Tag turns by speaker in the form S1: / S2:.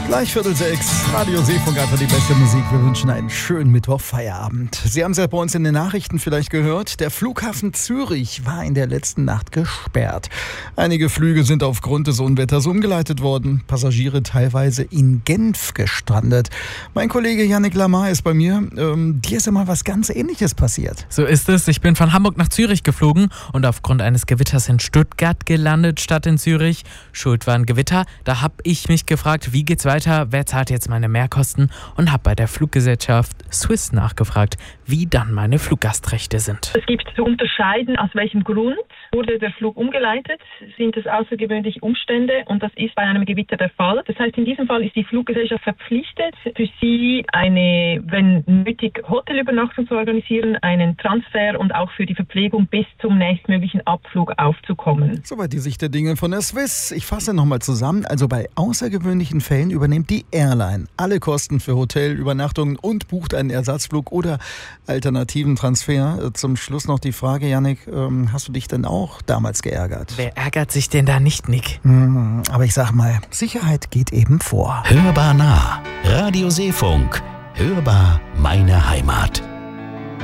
S1: Gleich 5:45, Radio Seefunk, einfach die beste Musik. Wir wünschen einen schönen Mittwochfeierabend. Sie haben es ja bei uns in den Nachrichten vielleicht gehört. Der Flughafen Zürich war in der letzten Nacht gesperrt. Einige Flüge sind aufgrund des Unwetters umgeleitet worden. Passagiere teilweise in Genf gestrandet. Mein Kollege Yannick Lamar ist bei mir. Dir ist ja mal was ganz Ähnliches passiert.
S2: So ist es. Ich bin von Hamburg nach Zürich geflogen und aufgrund eines Gewitters in Stuttgart gelandet statt in Zürich. Schuld war ein Gewitter. Da habe ich mich gefragt, wie geht's weiter? Wer zahlt jetzt meine Mehrkosten? Und habe bei der Fluggesellschaft Swiss nachgefragt, wie dann meine Fluggastrechte sind.
S3: Es gibt zu unterscheiden, aus welchem Grund wurde der Flug umgeleitet, sind es außergewöhnliche Umstände und das ist bei einem Gewitter der Fall. Das heißt, in diesem Fall ist die Fluggesellschaft verpflichtet, für Sie eine, wenn nötig, Hotelübernachtung zu organisieren, einen Transfer und auch für die Verpflegung bis zum nächstmöglichen Abflug aufzukommen.
S1: Soweit die Sicht der Dinge von der Swiss. Ich fasse nochmal zusammen. Also bei außergewöhnlichen Fällen übernimmt die Airline alle Kosten für Hotel, Übernachtungen und bucht einen Ersatzflug oder alternativen Transfer. Zum Schluss noch die Frage, Yannick, hast du dich denn auch damals geärgert?
S2: Wer ärgert sich denn da nicht, Nick?
S1: Aber ich sag mal, Sicherheit geht eben vor.
S4: Hörbar nah. Radio Seefunk. Hörbar meine Heimat.